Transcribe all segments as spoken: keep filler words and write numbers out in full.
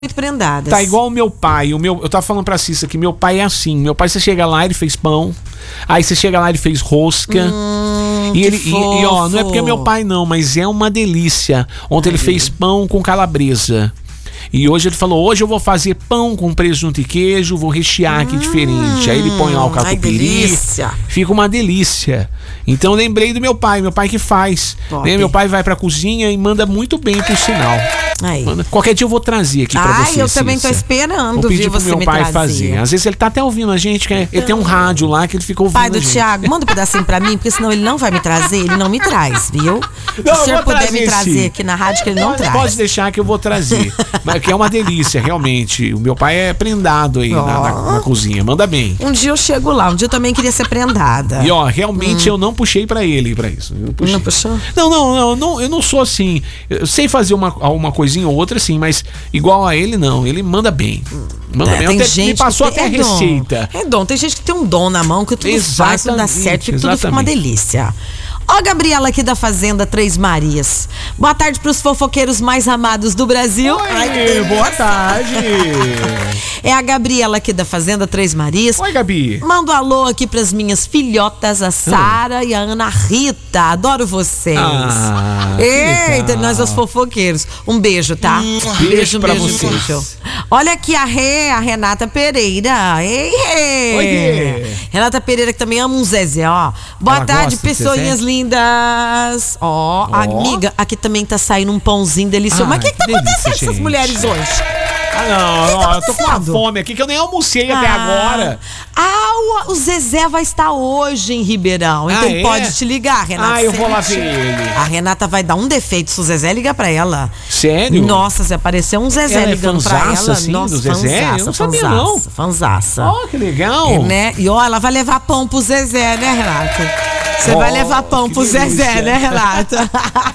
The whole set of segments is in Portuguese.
muito prendadas. Tá igual o meu pai. O meu, eu tava falando pra Cissa que meu pai é assim. Meu pai, você chega lá, ele fez pão. Aí você chega lá, ele fez rosca. Hum, e ele que e, e ó, não é porque é meu fofo. pai não, mas é uma delícia. Ontem ele fez pão com calabresa. E hoje ele falou, hoje eu vou fazer pão com presunto e queijo, vou rechear aqui diferente. Aí ele põe lá o ai, catupiry, delícia. fica uma delícia. Então lembrei do meu pai, meu pai que faz. Top. Né? Meu pai vai pra cozinha e manda muito bem, por sinal. Aí. Manda- Qualquer dia eu vou trazer aqui pra Ai, você, eu também tô Cissa. esperando, Vou pedir viu, pro você meu me pai trazer. fazer. Às vezes ele tá até ouvindo a gente, que é- ele tem um rádio lá que ele fica ouvindo Pai do a gente. Thiago, manda um pedacinho pra mim, porque senão ele não vai me trazer, ele não me traz, viu? Se Não, o eu senhor vou puder trazer, me trazer sim. aqui na rádio, que ele não Pode, traz. pode deixar que eu vou trazer. Mas que é uma delícia, realmente. O meu pai é prendado aí na, na- na cozinha. Manda bem. Um dia eu chego lá, um dia eu também queria ser prendada. E ó, realmente eu não puxei pra ele pra isso. Eu não puxei. Não puxou? Não, não, não, não, eu não sou assim. Eu sei fazer uma, uma coisinha ou outra, assim, mas igual a ele, não. Ele manda bem. Manda É, bem. tem Até, gente me passou que tem- até é dom. receita. É dom, tem gente que tem um dom na mão que tudo faz, tudo dá Exatamente, certo, que tudo fica uma exatamente. delícia. Ó, a Gabriela aqui da Fazenda Três Marias. Boa tarde pros fofoqueiros mais amados do Brasil. Ai, que Oi, delícia. boa tarde. É a Gabriela aqui da Fazenda Três Marias. Oi, Gabi. Mando alô aqui pras minhas filhotas, a Sara e a Ana Rita. Adoro vocês. Ah, que Eita, legal. nós os fofoqueiros. Um beijo, tá? beijo pra beijo, vocês. beijo. Olha aqui a Rê, a Renata Pereira. Ei, Rê. Oi, Rê. Renata Pereira que também ama um Zezé, ó. Boa Ela tarde, gosta de pessoinhas Zezé? lindas. Ó, Ó. amiga, aqui também tá saindo um pãozinho delicioso. Ah, Mas o que, que tá que delícia, acontecendo com essas gente. mulheres hoje? Ah, não, que tá não, eu tô com uma acontecendo? fome aqui que eu nem almocei até Ah. agora. Ah, o, o Zezé vai estar hoje em Ribeirão. Então Ah, é? pode te ligar, Renata. Ah, eu vou lá Sente. ver ele. A Renata vai dar um defeito se o Zezé ligar pra ela. Sério? Nossa, se aparecer um Zezé Ela é ligando pra fanzaça, ela. assim, nossa, do Zezé? fanzaça, Eu não sabia, fanzaça, não. fanzaça. Ó, que legal. É, né? E ó, ela vai levar pão pro Zezé, né, Renata? Você Ó, vai levar pão que pro Zezé, delícia. né, Renata?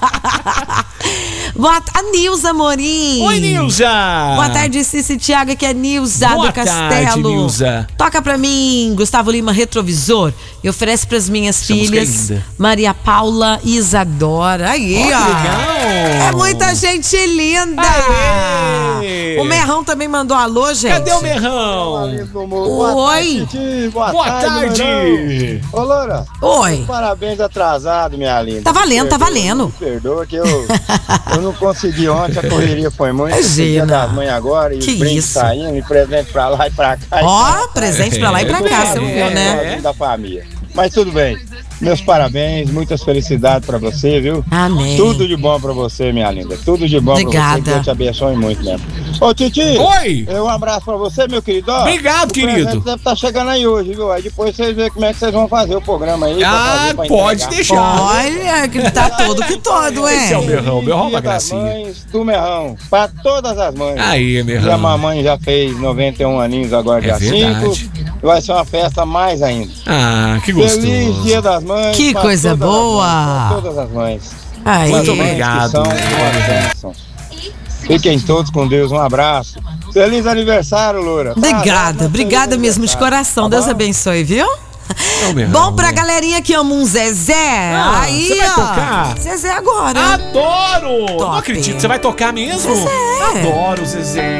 Boa a Nilza Morim. Oi, Nilza. Boa tarde, Cici e Thiago, aqui é Nilza Boa do Castelo. tarde, Nilza. Toca pra mim, Gustavo Lima, Retrovisor. E oferece pras minhas Essa música é filhas, linda. Maria Paula e Isadora. Aí, Ó, que ó. legal. É muita gente linda. Aê. O Merrão também mandou alô, gente. Cadê o Merrão? Oi. Oi. Titi. Boa, Boa tarde. tarde. Ô, Loura. Oi. Parabéns atrasado, minha linda. Tá valendo, tá Perdoa, valendo. Me perdoa que eu, eu não consegui ontem, a correria foi muito. Imagina. Dia das mães agora e Que os brindes isso. saindo, e presente pra lá e pra cá. Ó, presente pra lá e pra cá, você não viu, né? É. Da família. Mas tudo bem. Meus parabéns, muitas felicidades pra você, viu? Amém. Tudo de bom pra você, minha linda. Tudo de bom pra você. Obrigada. Que Deus te abençoe muito mesmo. Ô, Titi. Oi. Um abraço pra você, meu querido. Ó, Obrigado, o querido. presente deve estar chegando aí hoje, viu? Aí depois vocês veem como é que vocês vão fazer o programa aí. pra Ah, fazer, pra pode entregar. deixar. Olha, que tá todo que todo, Esse é o é. Merrão. O Merrão é uma Dia das gracinha. Mães do Merrão, pra todas as mães. Aí, E a Merrão. mamãe já fez noventa e um aninhos agora, É dia cinco. verdade. Vai ser uma festa mais ainda. Ah, que gostoso. Feliz Dia das Mães. Que pra coisa todas as boa. mães, pra todas as mães. Aí. Muito As mães obrigado. que são uma bênção. Fiquem todos com Deus. Um abraço. Feliz aniversário, Loura. Tá, Obrigada, tá, obrigada feliz mesmo de aniversário. coração. Tá Deus bom? abençoe, viu? É o Merrão. Bom pra galerinha que ama um Zezé. Ah, Aí, você vai ó. tocar? Zezé agora. Adoro! Não Top. acredito. Você vai tocar mesmo? Zezé. Adoro, Zezé.